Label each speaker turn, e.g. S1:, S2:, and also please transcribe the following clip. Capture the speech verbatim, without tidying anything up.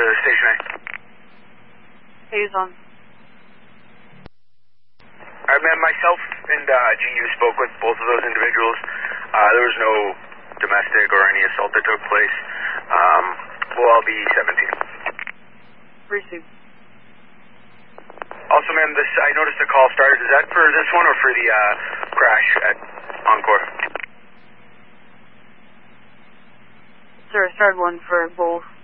S1: station A.
S2: He's on.
S1: Alright, ma'am, myself and uh, G U spoke with both of those individuals. Uh, there was no domestic or any assault that took place. Um, we'll all be seventeen.
S2: Received.
S1: Also, ma'am, this I noticed the call started. Is that for this one or for the uh, crash at Encore?
S2: Sir, I started one for both.